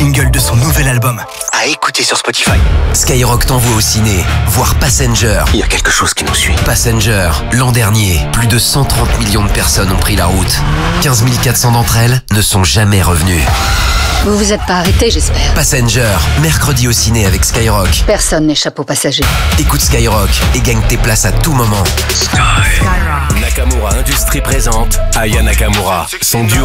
single de son nouvel album. À écouter sur Spotify. Skyrock t'envoie au ciné, voir Passenger. Il y a quelque chose qui nous suit. Passenger, l'an dernier, plus de 130 millions de personnes ont pris la route. 15 400 d'entre elles ne sont jamais revenues. Vous vous êtes pas arrêté, j'espère. Passenger, mercredi au ciné avec Skyrock. Personne n'échappe aux passagers. Écoute Skyrock et gagne tes places à tout moment. Nakamura Industries présente Aya Nakamura. Son duo